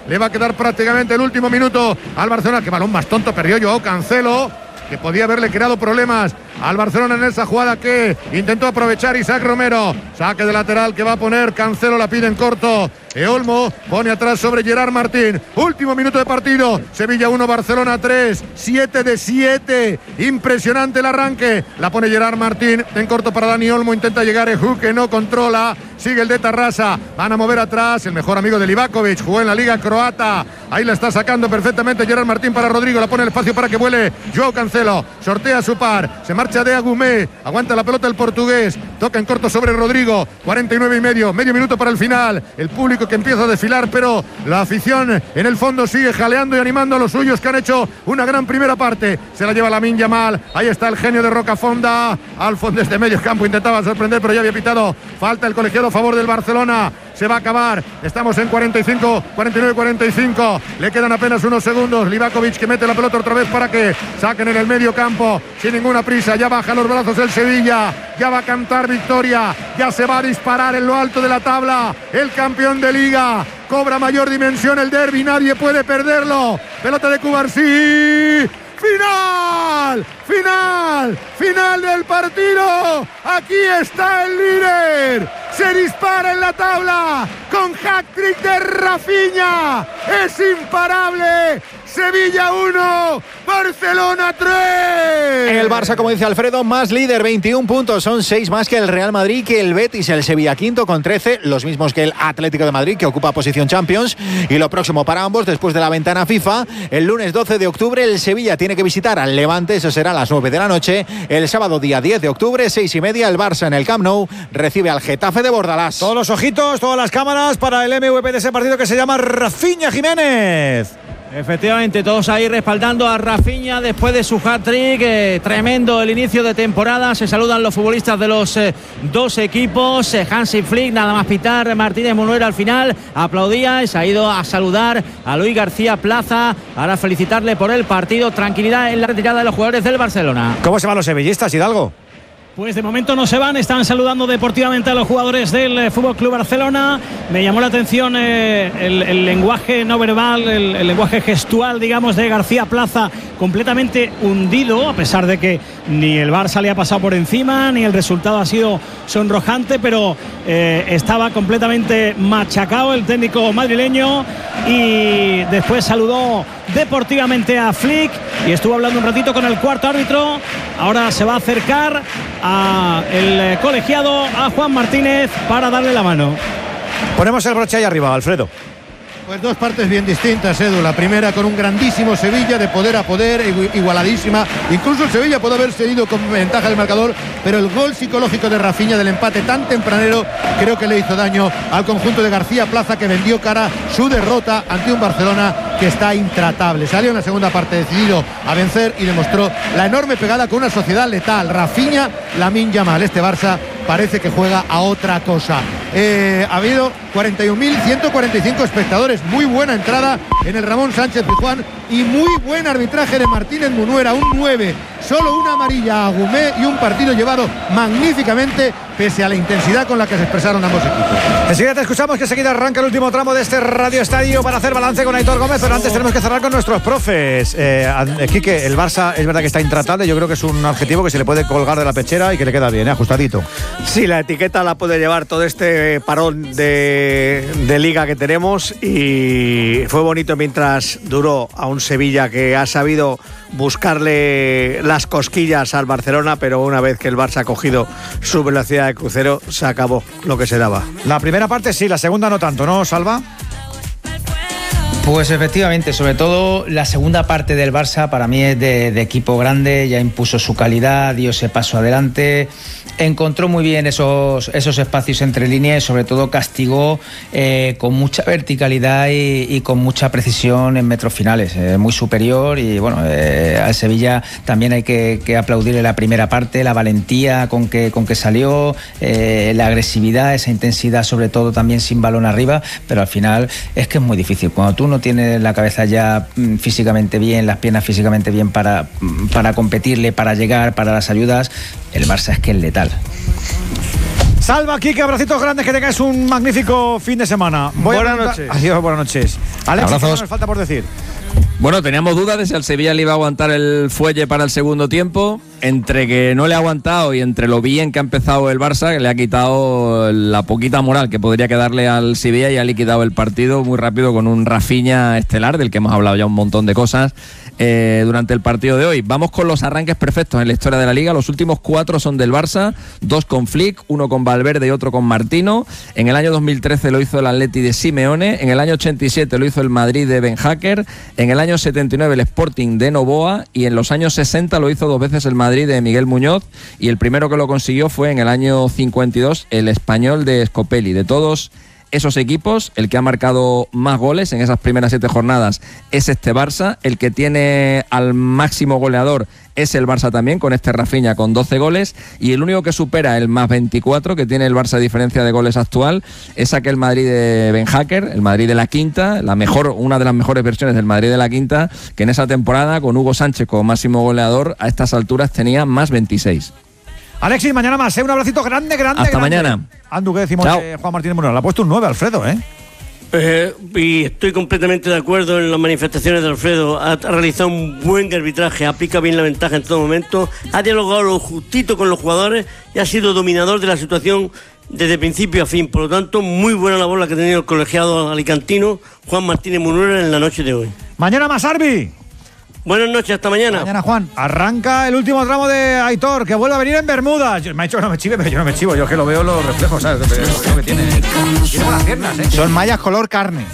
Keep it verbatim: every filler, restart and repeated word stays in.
le va a quedar prácticamente el último minuto al Barcelona. Que balón más tonto perdió Joao Cancelo, que podía haberle creado problemas al Barcelona en esa jugada que intentó aprovechar Isaac Romero. Saque de lateral que va a poner Cancelo, la pide en corto. E Olmo pone atrás sobre Gerard Martín. Último minuto de partido. Sevilla uno, Barcelona tres. siete de siete. Impresionante el arranque. La pone Gerard Martín en corto para Dani Olmo. Intenta llegar Eju, que no controla. Sigue el de Tarrasa. Van a mover atrás. El mejor amigo de Livakovic. Jugó en la liga croata. Ahí la está sacando perfectamente Gerard Martín para Rodrigo. La pone en el espacio para que vuele Joao Cancelo. Sortea su par. Se marcha de Agumé. Aguanta la pelota el portugués. Toca en corto sobre Rodrigo. cuarenta y nueve y medio. Medio minuto para el final. El público que empieza a desfilar, pero la afición en el fondo sigue jaleando y animando a los suyos, que han hecho una gran primera parte. Se la lleva Lamine Yamal. Ahí está el genio de Rocafonda. Alfon desde medio campo intentaba sorprender, pero ya había pitado falta el colegiado a favor del Barcelona. Se va a acabar. Estamos en cuarenta y cinco, cuarenta y nueve, cuarenta y cinco. Le quedan apenas unos segundos. Livakovic, que mete la pelota otra vez para que saquen en el medio campo sin ninguna prisa. Ya baja los brazos el Sevilla. Ya va a cantar victoria. Ya se va a disparar en lo alto de la tabla. El campeón de Liga. Cobra mayor dimensión el derbi. Nadie puede perderlo. Pelota de Cubarsí. ¡Final! ¡Final! ¡Final del partido! Aquí está el líder. Se dispara en la tabla con hat-trick de Rafinha. Es imparable. Sevilla uno, Barcelona tres. El Barça, como dice Alfredo, más líder, veintiún puntos. Son seis más que el Real Madrid, que el Betis, el Sevilla quinto con trece, los mismos que el Atlético de Madrid, que ocupa posición Champions. Y lo próximo para ambos, después de la ventana FIFA, el lunes doce de octubre, el Sevilla tiene que visitar al Levante. Eso será a las nueve de la noche. El sábado, día diez de octubre, seis y media, el Barça en el Camp Nou recibe al Getafe de Bordalás. Todos los ojitos, todas las cámaras para el M V P de ese partido, que se llama Rafinha Jiménez. Efectivamente, todos ahí respaldando a Rafinha después de su hat-trick. Eh, tremendo el inicio de temporada. Se saludan los futbolistas de los eh, dos equipos. Eh, Hansi Flick, nada más pitar. Martínez Munuera al final aplaudía y se ha ido a saludar a Luis García Plaza. Ahora felicitarle por el partido. Tranquilidad en la retirada de los jugadores del Barcelona. ¿Cómo se van los sevillistas, Hidalgo? Pues de momento no se van, están saludando deportivamente a los jugadores del eh, F C Barcelona. Me llamó la atención eh, el, el lenguaje no verbal, el, el lenguaje gestual, digamos, de García Plaza, completamente hundido, a pesar de que ni el Barça le ha pasado por encima, ni el resultado ha sido sonrojante, pero eh, estaba completamente machacado el técnico madrileño, y después saludó deportivamente a Flick y estuvo hablando un ratito con el cuarto árbitro. Ahora se va a acercar a el colegiado, a Juan Martínez, para darle la mano. Ponemos el broche ahí arriba, Alfredo. Pues dos partes bien distintas, Edu. La primera con un grandísimo Sevilla de poder a poder, igualadísima. Incluso el Sevilla puede haberse ido con ventaja del marcador, pero el gol psicológico de Rafinha del empate tan tempranero creo que le hizo daño al conjunto de García Plaza, que vendió cara su derrota ante un Barcelona que está intratable. Salió en la segunda parte decidido a vencer y demostró la enorme pegada con una sociedad letal. Rafinha, Lamine Yamal. Este Barça parece que juega a otra cosa. Eh, ha habido cuarenta y un mil ciento cuarenta y cinco espectadores. Muy buena entrada en el Ramón Sánchez Pizjuán y muy buen arbitraje de Martínez Munuera. Un nueve, solo una amarilla a Agumé y un partido llevado magníficamente pese a la intensidad con la que se expresaron ambos equipos. Enseguida te escuchamos, que enseguida arranca el último tramo de este Radio Estadio para hacer balance con Aitor Gómez, pero antes tenemos que cerrar con nuestros profes. Eh, Quique, el Barça es verdad que está intratable. Yo creo que es un adjetivo que se le puede colgar de la pechera y que le queda bien, ¿eh? Ajustadito. Sí, la etiqueta la puede llevar todo este parón de, de liga que tenemos, y fue bonito mientras duró a un Sevilla que ha sabido buscarle las cosquillas al Barcelona, pero una vez que el Barça ha cogido su velocidad de crucero, se acabó lo que se daba. La primera parte sí, la segunda no tanto, ¿no, Salva? Pues efectivamente, sobre todo la segunda parte del Barça para mí es de, de equipo grande. Ya impuso su calidad, dio ese paso adelante, encontró muy bien esos, esos espacios entre líneas y sobre todo castigó eh, con mucha verticalidad y, y con mucha precisión en metros finales, eh, muy superior. Y bueno, eh, al Sevilla también hay que, que aplaudirle la primera parte, la valentía con que, con que salió, eh, la agresividad, esa intensidad, sobre todo también sin balón arriba, pero al final es que es muy difícil. Cuando tú no tienes la cabeza ya físicamente bien, las piernas físicamente bien para, para competirle, para llegar, para las ayudas, el Barça es que es letal. Salva, Quique, abracitos grandes, que tengáis un magnífico fin de semana. Voy buenas a noches. Adiós, buenas noches. Alex, Abrazos. ¿qué nos falta por decir? Bueno, teníamos dudas de si el Sevilla le iba a aguantar el fuelle para el segundo tiempo. Entre que no le ha aguantado y entre lo bien que ha empezado el Barça, que le ha quitado la poquita moral que podría quedarle al Sevilla y ha liquidado el partido muy rápido con un Rafinha estelar, del que hemos hablado ya un montón de cosas eh, durante el partido de hoy. Vamos con los arranques perfectos en la historia de la Liga. Los últimos cuatro son del Barça, dos con Flick, uno con Valverde y otro con Martino. En el año dos mil trece lo hizo el Atleti de Simeone, en el año ochenta y siete lo hizo el Madrid de Ben Hacker, en el año setenta y nueve el Sporting de Novoa y en los años sesenta lo hizo dos veces el Madrid de Miguel Muñoz, y el primero que lo consiguió fue en el año cincuenta y dos el Español de Scopelli. De todos esos equipos, el que ha marcado más goles en esas primeras siete jornadas es este Barça. El que tiene al máximo goleador es el Barça también, con este Rafinha con doce goles, y el único que supera el más veinticuatro que tiene el Barça a diferencia de goles actual es aquel Madrid de Ben Hacker, el Madrid de la quinta, la mejor, una de las mejores versiones del Madrid de la quinta, que en esa temporada con Hugo Sánchez como máximo goleador a estas alturas tenía más veintiséis. Alexis, mañana más, ¿eh? Un abracito grande, grande, Hasta grande. mañana. Andu, ¿qué decimos de Juan Martínez Munoz? Le ha puesto un nueve, Alfredo, ¿eh? Eh, y estoy completamente de acuerdo en las manifestaciones de Alfredo. Ha, ha realizado un buen arbitraje, aplica bien la ventaja en todo momento, ha dialogado lo justito con los jugadores y ha sido dominador de la situación desde principio a fin. Por lo tanto, muy buena labor la que ha tenido el colegiado alicantino Juan Martínez Munoz en la noche de hoy. Mañana más, Arbi. Buenas noches, hasta mañana. Mañana, Juan. Arranca el último tramo de Aitor, que vuelve a venir en Bermudas. Yo- Me ha dicho que no me chive, pero yo no me chivo. Yo que lo veo los reflejos, ¿sabes? Lo que tiene. Tiene buenas piernas, ¿eh? Son mallas color carne.